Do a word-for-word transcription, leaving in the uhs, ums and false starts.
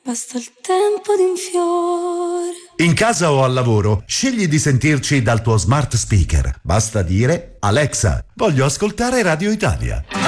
basta il tempo di un fiore. In casa o al lavoro, scegli di sentirci dal tuo smart speaker. Basta dire: Alexa, voglio ascoltare Radio Italia.